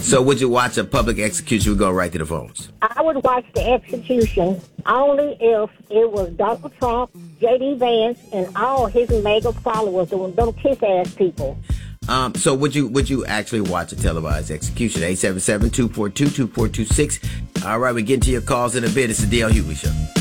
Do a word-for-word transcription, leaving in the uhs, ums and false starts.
So would you watch a public execution? We go right to the phones. I would watch the execution only if it was Donald Trump, J D. Vance, and all his mega followers, them, them kiss-ass people. Um, so would you would you actually watch a televised execution? eight seven seven, two four two, two four two six. All right, we get to your calls in a bit. It's the D L Hughley Show.